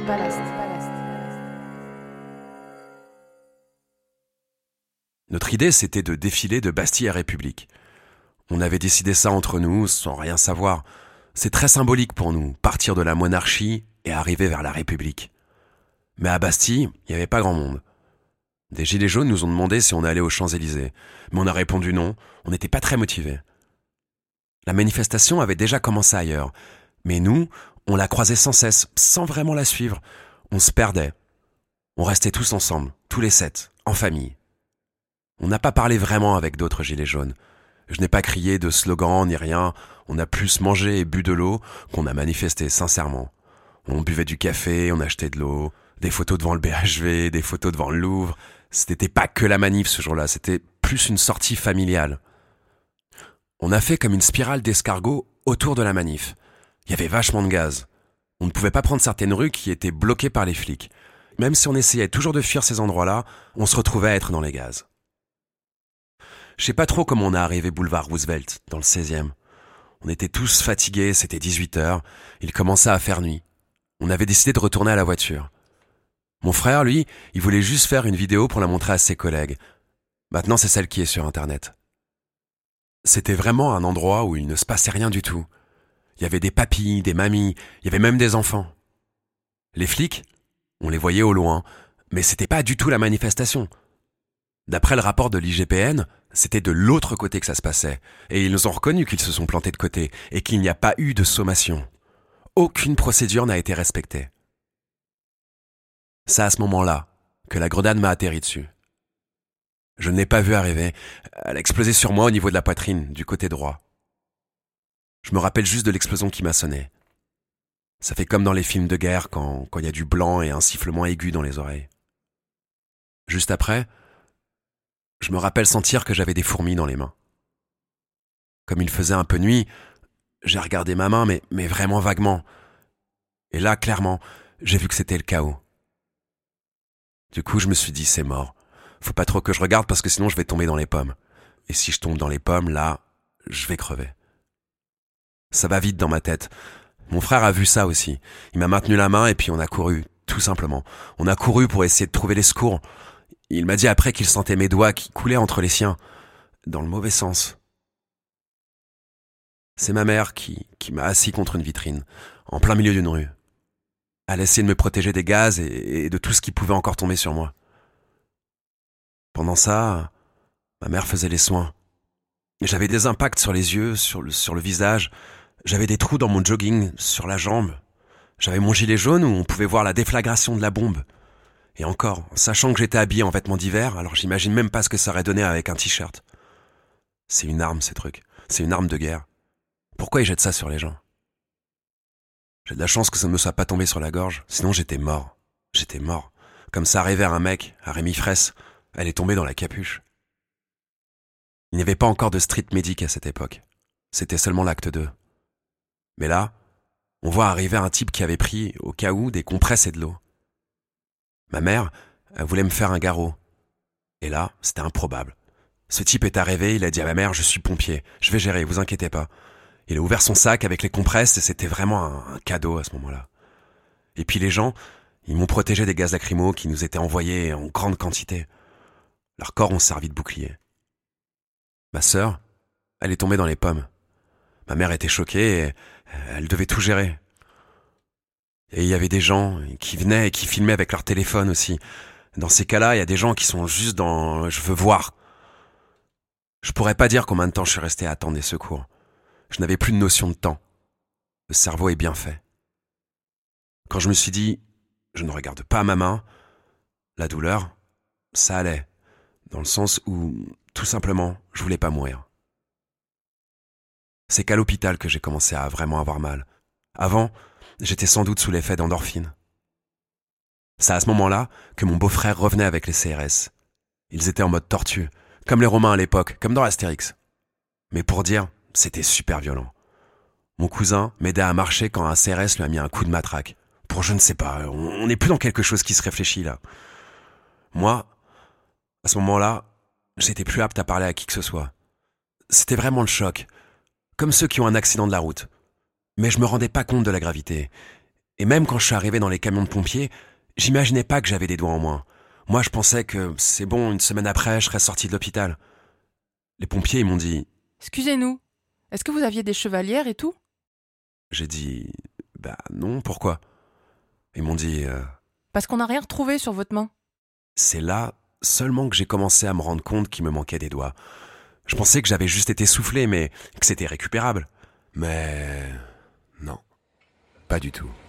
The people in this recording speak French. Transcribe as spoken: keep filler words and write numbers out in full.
Ballast. Ballast. Notre idée, c'était de défiler de Bastille à République. On avait décidé ça entre nous, sans rien savoir. C'est très symbolique pour nous, partir de la monarchie et arriver vers la République. Mais à Bastille, il n'y avait pas grand monde. Des gilets jaunes nous ont demandé si on allait aux Champs-Élysées, mais on a répondu non, on n'était pas très motivés. La manifestation avait déjà commencé ailleurs, mais nous, on la croisait sans cesse, sans vraiment la suivre. On se perdait. On restait tous ensemble, tous les sept, en famille. On n'a pas parlé vraiment avec d'autres gilets jaunes. Je n'ai pas crié de slogan ni rien, on a plus mangé et bu de l'eau qu'on a manifesté, sincèrement. On buvait du café, on achetait de l'eau, des photos devant le B H V, des photos devant le Louvre. C'était pas que la manif ce jour-là, c'était plus une sortie familiale. On a fait comme une spirale d'escargot autour de la manif. Il y avait vachement de gaz. On ne pouvait pas prendre certaines rues qui étaient bloquées par les flics. Même si on essayait toujours de fuir ces endroits-là, on se retrouvait à être dans les gaz. Je sais pas trop comment on est arrivé boulevard Roosevelt, dans le seizième. On était tous fatigués, c'était dix-huit heures, il commençait à faire nuit. On avait décidé de retourner à la voiture. Mon frère, lui, il voulait juste faire une vidéo pour la montrer à ses collègues. Maintenant, c'est celle qui est sur Internet. C'était vraiment un endroit où il ne se passait rien du tout. Il y avait des papis, des mamies, il y avait même des enfants. Les flics, on les voyait au loin, mais c'était pas du tout la manifestation. D'après le rapport de l'I G P N, c'était de l'autre côté que ça se passait, et ils ont reconnu qu'ils se sont plantés de côté, et qu'il n'y a pas eu de sommation. Aucune procédure n'a été respectée. C'est à ce moment-là que la grenade m'a atterri dessus. Je ne l'ai pas vue arriver, elle a explosé sur moi au niveau de la poitrine, du côté droit. Je me rappelle juste de l'explosion qui m'a sonné. Ça fait comme dans les films de guerre quand quand il y a du blanc et un sifflement aigu dans les oreilles. Juste après, je me rappelle sentir que j'avais des fourmis dans les mains. Comme il faisait un peu nuit, j'ai regardé ma main, mais, mais vraiment vaguement. Et là, clairement, j'ai vu que c'était le chaos. Du coup, je me suis dit, c'est mort. Faut pas trop que je regarde parce que sinon je vais tomber dans les pommes. Et si je tombe dans les pommes, là, je vais crever. Ça va vite dans ma tête. Mon frère a vu ça aussi. Il m'a maintenu la main et puis on a couru, tout simplement. On a couru pour essayer de trouver les secours. Il m'a dit après qu'il sentait mes doigts qui coulaient entre les siens, dans le mauvais sens. C'est ma mère qui, qui m'a assis contre une vitrine, en plein milieu d'une rue. Elle essayait de me protéger des gaz et, et de tout ce qui pouvait encore tomber sur moi. Pendant ça, ma mère faisait les soins. J'avais des impacts sur les yeux, sur le, sur le visage. J'avais des trous dans mon jogging, sur la jambe. J'avais mon gilet jaune où on pouvait voir la déflagration de la bombe. Et encore, sachant que j'étais habillé en vêtements d'hiver, alors j'imagine même pas ce que ça aurait donné avec un t-shirt. C'est une arme, ces trucs. C'est une arme de guerre. Pourquoi ils jettent ça sur les gens ? J'ai de la chance que ça ne me soit pas tombé sur la gorge, sinon j'étais mort. J'étais mort. Comme ça arrivait à un mec, à Rémi Fraisse, elle est tombée dans la capuche. Il n'y avait pas encore de street medic à cette époque. C'était seulement l'acte deux. Mais là, on voit arriver un type qui avait pris, au cas où, des compresses et de l'eau. Ma mère, elle voulait me faire un garrot. Et là, c'était improbable. Ce type est arrivé, il a dit à ma mère, je suis pompier, je vais gérer, vous inquiétez pas. Il a ouvert son sac avec les compresses et c'était vraiment un, un cadeau à ce moment-là. Et puis les gens, ils m'ont protégé des gaz lacrymaux qui nous étaient envoyés en grande quantité. Leurs corps ont servi de bouclier. Ma sœur, elle est tombée dans les pommes. Ma mère était choquée et elle devait tout gérer. Et il y avait des gens qui venaient et qui filmaient avec leur téléphone aussi. Dans ces cas-là, il y a des gens qui sont juste dans « je veux voir ». Je pourrais pas dire combien de temps je suis resté à attendre des secours. Je n'avais plus de notion de temps. Le cerveau est bien fait. Quand je me suis dit « je ne regarde pas ma main », la douleur, ça allait. Dans le sens où, tout simplement, je voulais pas mourir. C'est qu'à l'hôpital que j'ai commencé à vraiment avoir mal. Avant, j'étais sans doute sous l'effet d'endorphine. C'est à ce moment-là que mon beau-frère revenait avec les C R S. Ils étaient en mode tortue, comme les Romains à l'époque, comme dans Astérix. Mais pour dire, c'était super violent. Mon cousin m'aidait à marcher quand un C R S lui a mis un coup de matraque. Pour je ne sais pas, on n'est plus dans quelque chose qui se réfléchit là. Moi, à ce moment-là, j'étais plus apte à parler à qui que ce soit. C'était vraiment le choc, comme ceux qui ont un accident de la route. Mais je me rendais pas compte de la gravité. Et même quand je suis arrivé dans les camions de pompiers, j'imaginais pas que j'avais des doigts en moins. Moi, je pensais que c'est bon, une semaine après, je serais sorti de l'hôpital. Les pompiers, ils m'ont dit... Excusez-nous, est-ce que vous aviez des chevalières et tout? J'ai dit... Bah non, pourquoi? Ils m'ont dit... euh, Parce qu'on n'a rien retrouvé sur votre main. C'est là seulement que j'ai commencé à me rendre compte qu'il me manquait des doigts. Je pensais que j'avais juste été soufflé, mais que c'était récupérable. Mais... non, pas du tout.